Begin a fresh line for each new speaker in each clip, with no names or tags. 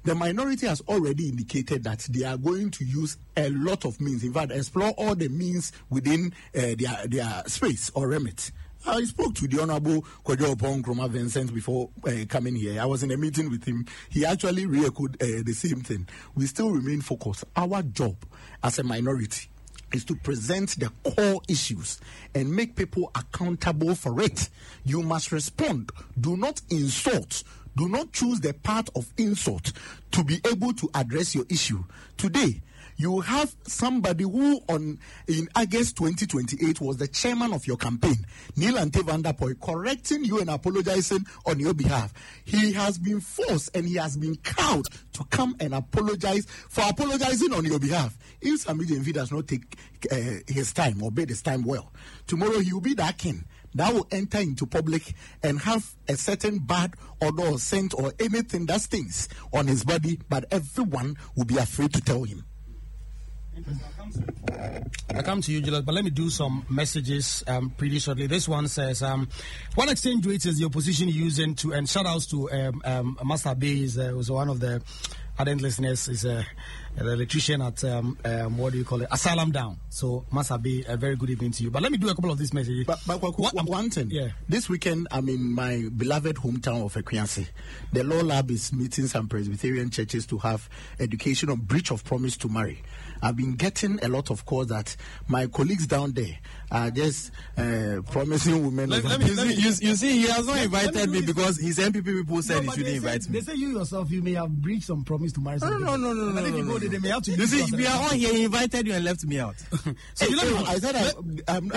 the minority has already indicated that they are going to use a lot of means, in fact, explore all the means within their space or remit. I spoke to the Honorable Kwadwo Nkrumah Vincent before coming here. I was in a meeting with him. He actually re-echoed the same thing. We still remain focused. Our job as a minority is to present the core issues and make people accountable for it. You must respond. Do not insult. Do not choose the path of insult to be able to address your issue. Today, you have somebody who in August 2028 was the chairman of your campaign, Neil Ante van der Poel, correcting you and apologizing on your behalf. He has been forced and he has been cowed to come and apologize for apologizing on your behalf. If Sammy Gyamfi does not take his time or bid his time well, tomorrow he will be that king that will enter into public and have a certain bad odor or scent or anything that stinks on his body, but everyone will be afraid to tell him.
I come to you, Julius, but let me do some messages pretty shortly. This one says, what exchange rates is the opposition using to, and shout outs to Master Bay, was one of the ardent listeners, is the electrician at, what do you call it, Asylum Down. So, Master Bay, a very good evening to you. But let me do a couple of these messages.
But one thing,
yeah.
This weekend, I'm in my beloved hometown of Equianse. The Law Lab is meeting some Presbyterian churches to have education on breach of promise to marry. I've been getting a lot of calls that my colleagues down there are just promising women.
You see, he has not invited me because his MPP people said he shouldn't invite me.
They say you yourself, you may have breached some promise to marry.
No.
If you go there, they may have to.
You see, we are all here. He invited you and left me out.
So you know, I said I don't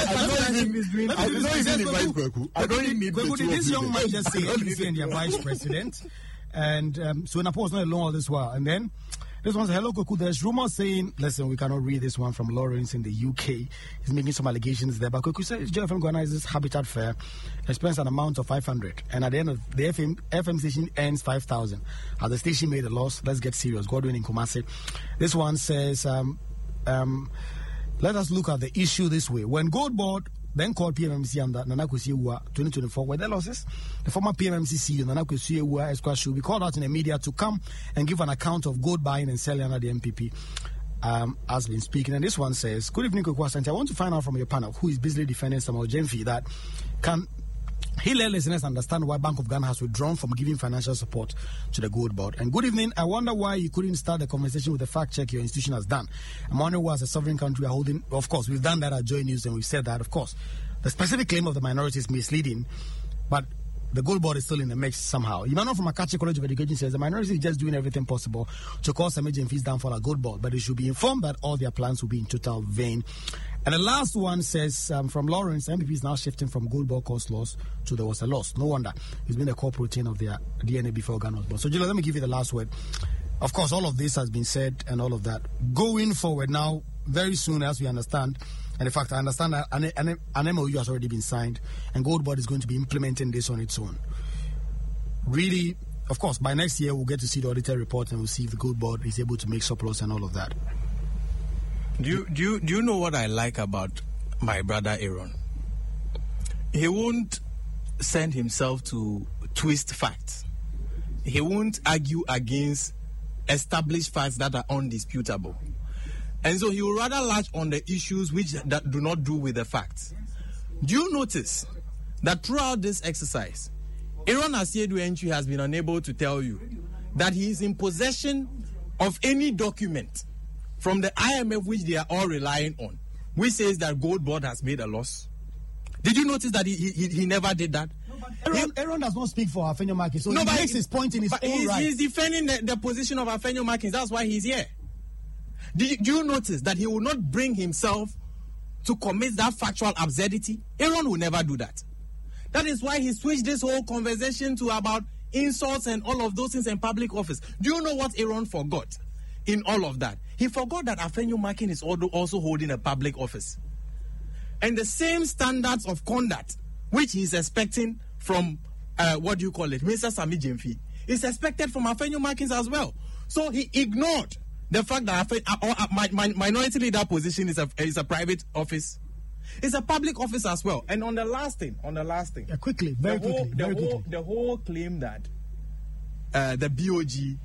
even invite Kweku. I don't even need Kweku.
This young man just say he's their vice president, and so Napo is not alone all this while, and then. This one's hello, Kweku. There's rumors saying, listen, we cannot read this one from Lawrence in the UK. He's making some allegations there. But Kweku says JFM organizes Habitat Fair, spends an amount of 500. And at the end of the FM station earns 5,000. Has the station made a loss? Let's get serious. Godwin in Kumasi. This one says, let us look at the issue this way. When Gold Board then called PMMC under Nana Kwesi Awuah 2024, were there losses? The former PMMC CEO, Nana Kwesi Awuah Esquire, should be called out in the media to come and give an account of gold buying and selling under the MPP. Has been speaking. And this one says, good evening, Kweku Asante. I want to find out from your panel who is busily defending Samuel Gyamfi that can he let listeners understand why Bank of Ghana has withdrawn from giving financial support to the Gold Board. And good evening. I wonder why you couldn't start the conversation with the fact check your institution has done. I'm wondering why as a sovereign country we are holding. Of course, we've done that at Joy News and we've said that, of course. The specific claim of the minority is misleading, but the Gold Board is still in the mix somehow. Emmanuel from Akachi College of Education says the minority is just doing everything possible to cause Samuel Gyamfi's downfall at Gold Board, but they should be informed that all their plans will be in total vain. And the last one says, from Lawrence, MPP is now shifting from Gold Board cost loss to there was a loss. No wonder. It's been the core protein of their DNA before Ghana was born. So, Julius, let me give you the last word. Of course, all of this has been said and all of that. Going forward now, very soon, as we understand, and in fact, I understand that an MOU has already been signed, and Gold Board is going to be implementing this on its own. Really, of course, by next year, we'll get to see the auditor report and we'll see if the Gold Board is able to make surplus and all of that.
Do you know what I like about my brother Aaron? He won't send himself to twist facts. He won't argue against established facts that are undisputable. And so he will rather latch on the issues that do not do with the facts. Do you notice that throughout this exercise, Aaron Asiedu Entry has been unable to tell you that he is in possession of any document from the IMF which they are all relying on, which says that Gold Board has made a loss? Did you notice that he never did that?
Aaron does not speak for Afenyo Markins, so he makes his point in his own right.
He's defending the position of Afenyo Markins. That's why he's here. Do you notice that he will not bring himself to commit that factual absurdity? Aaron will never do that. That is why he switched this whole conversation to about insults and all of those things in public office. Do you know what Aaron forgot in all of that? He forgot that Afenyo Markins is also holding a public office. And the same standards of conduct which he is expecting from, Mr. Sammy Gyamfi, is expected from Afenyo Markins as well. So he ignored the fact that minority leader position is a private office. It's a public office as well. And on the last thing.
Quickly, very quickly.
The whole claim that the BOG